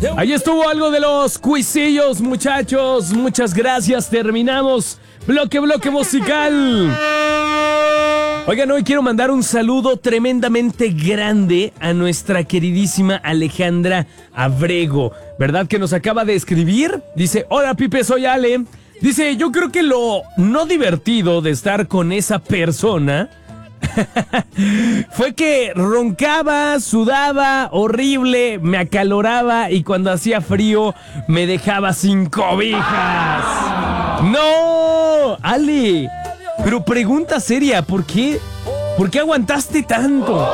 Ahí estuvo algo de los cuisillos, muchachos. Muchas gracias. Terminamos bloque musical. Oigan, hoy quiero mandar un saludo tremendamente grande a nuestra queridísima Alejandra Abrego, ¿verdad? Que nos acaba de escribir. Dice, hola Pipe, soy Ale. Dice, yo creo que lo no divertido de estar con esa persona fue que roncaba, sudaba, horrible, me acaloraba y cuando hacía frío me dejaba sin cobijas. ¡No! Ale, pero pregunta seria, ¿por qué? ¿Por qué aguantaste tanto?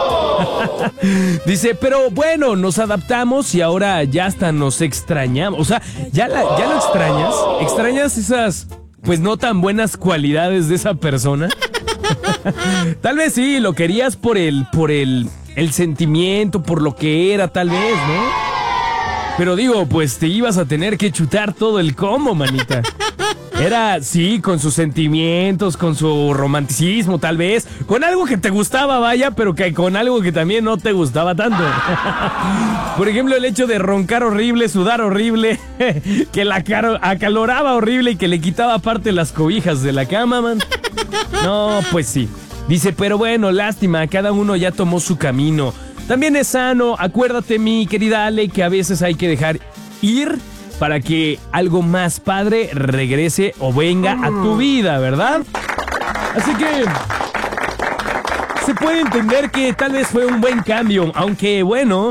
Dice, pero bueno, nos adaptamos y ahora ya hasta nos extrañamos. O sea, ¿ya lo extrañas? ¿Extrañas esas, pues no tan buenas cualidades de esa persona? Tal vez sí, lo querías por el sentimiento, por lo que era, tal vez, ¿no? Pero digo, pues te ibas a tener que chutar todo el combo, manita. Era, sí, con sus sentimientos, con su romanticismo, tal vez. Con algo que te gustaba, vaya, pero que con algo que también no te gustaba tanto. Por ejemplo, el hecho de roncar horrible, sudar horrible, que la acaloraba horrible y que le quitaba parte las cobijas de la cama, man. No, pues sí. Dice, pero bueno, lástima, cada uno ya tomó su camino. También es sano, acuérdate, mi querida Ale, que a veces hay que dejar ir para que algo más padre regrese o venga a tu vida, ¿verdad? Así que se puede entender que tal vez fue un buen cambio, aunque bueno,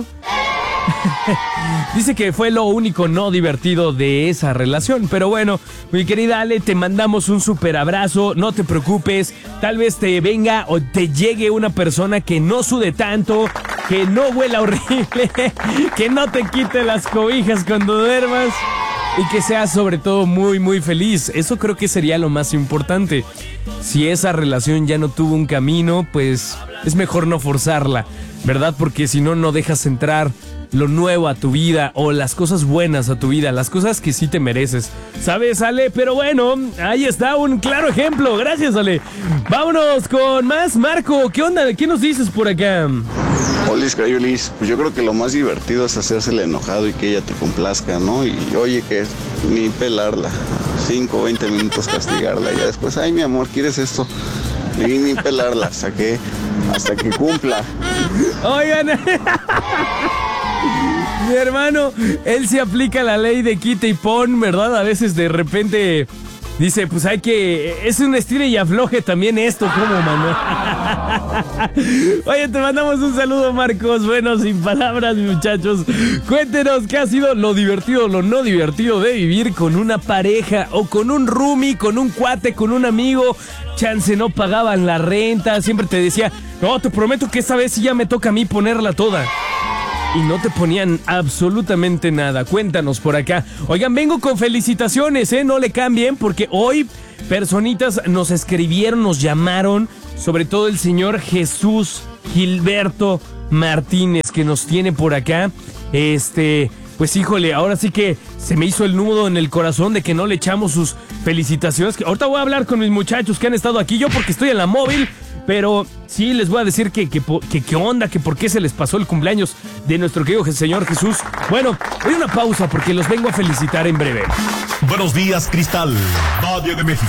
dice que fue lo único no divertido de esa relación. Pero bueno, mi querida Ale, te mandamos un súper abrazo, no te preocupes, tal vez te venga o te llegue una persona que no sude tanto, que no huela horrible, que no te quite las cobijas cuando duermas y que seas sobre todo muy muy feliz. Eso creo que sería lo más importante. Si esa relación ya no tuvo un camino, pues es mejor no forzarla, ¿verdad? Porque si no, no dejas entrar lo nuevo a tu vida o las cosas buenas a tu vida, las cosas que sí te mereces. ¿Sabes, Ale? Pero bueno, ahí está un claro ejemplo. Gracias, Ale. Vámonos con más. Marco, ¿qué onda? ¿Qué nos dices por acá? Olis, Crayulis, pues yo creo que lo más divertido es hacérsele enojado y que ella te complazca, ¿no? Y oye, que ni pelarla, 5 o 20 minutos castigarla y ya después, ay mi amor, ¿quieres esto? Y ni pelarla, hasta que cumpla. Oigan, mi hermano, él se aplica la ley de quita y pon, ¿verdad? A veces de repente dice, pues hay que... Es un estilo y afloje también esto, ¿cómo, mano? Oye, te mandamos un saludo, Marcos. Bueno, sin palabras, muchachos. Cuéntenos qué ha sido lo divertido, lo no divertido de vivir con una pareja o con un roomie, con un cuate, con un amigo. Chance no pagaban la renta, siempre te decía, no, te prometo que esta vez sí ya me toca a mí ponerla toda. Y no te ponían absolutamente nada. Cuéntanos por acá. Oigan, vengo con felicitaciones, no le cambien, porque hoy personitas nos escribieron, nos llamaron, sobre todo el señor Jesús Gilberto Martínez, que nos tiene por acá. Pues híjole, ahora sí que se me hizo el nudo en el corazón de que no le echamos sus felicitaciones. Ahorita voy a hablar con mis muchachos que han estado aquí, yo porque estoy en la móvil. Pero sí les voy a decir que qué onda, que por qué se les pasó el cumpleaños de nuestro querido señor Jesús. Bueno, voy a una pausa porque los vengo a felicitar en breve. Buenos días, Cristal, Valle de México.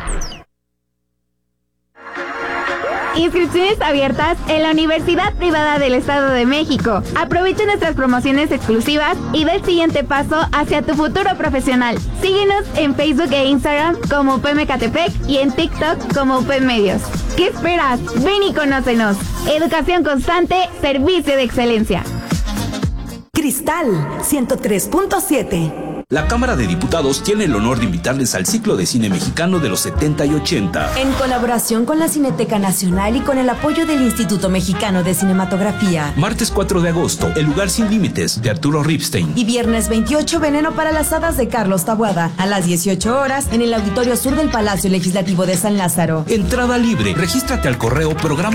Inscripciones abiertas en la Universidad Privada del Estado de México. Aprovecha nuestras promociones exclusivas y da el siguiente paso hacia tu futuro profesional. Síguenos en Facebook e Instagram como UP Ecatepec y en TikTok como UP Medios. ¿Qué esperas? Ven y conócenos. Educación constante, servicio de excelencia. Cristal 103.7. La Cámara de Diputados tiene el honor de invitarles al ciclo de cine mexicano de los 70 y 80. En colaboración con la Cineteca Nacional y con el apoyo del Instituto Mexicano de Cinematografía. Martes 4 de agosto, El lugar sin límites, de Arturo Ripstein. Y viernes 28, Veneno para las hadas, de Carlos Taboada. A las 18 horas, en el Auditorio Sur del Palacio Legislativo de San Lázaro. Entrada libre. Regístrate al correo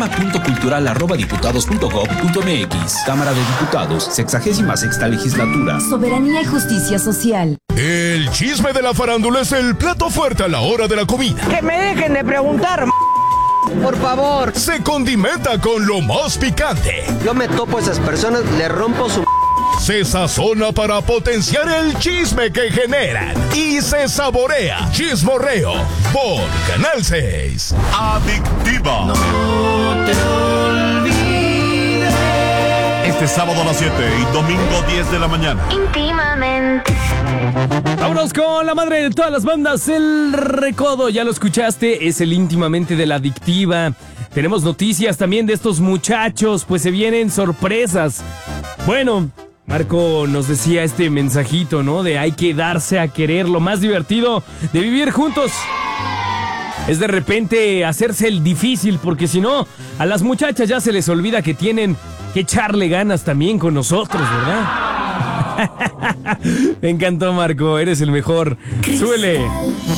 programa.cultural@diputados.gov.mx. Cámara de Diputados, 66ª Legislatura. Soberanía y justicia social. El chisme de la farándula es el plato fuerte a la hora de la comida. Que me dejen de preguntar, por favor. Se condimenta con lo más picante. Yo me topo a esas personas, le rompo su Se sazona para potenciar el chisme que generan y se saborea. Chismorreo por Canal 6. Adictiva. No te olvides. Este sábado a las 7 y domingo 10 de la mañana. Íntimamente. Vámonos con la madre de todas las bandas, El Recodo. Ya lo escuchaste, es el Íntimamente de la Adictiva. Tenemos noticias también de estos muchachos, pues se vienen sorpresas. Bueno, Marco nos decía este mensajito, ¿no? De hay que darse a querer. Lo más divertido de vivir juntos es de repente hacerse el difícil, porque si no, a las muchachas ya se les olvida que tienen que echarle ganas también con nosotros, ¿verdad? Me encantó, Marco, eres el mejor. Súbele.